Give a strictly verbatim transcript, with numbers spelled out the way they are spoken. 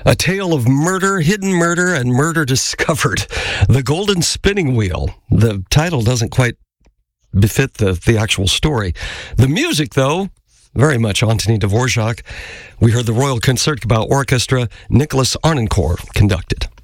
A tale of murder, hidden murder, and murder discovered. The Golden Spinning Wheel. The title doesn't quite befit the, the actual story. The music, though, very much Antoni Dvorak. We heard the Royal Concertgebouw Orchestra, Nicholas Arnoncourt conducted.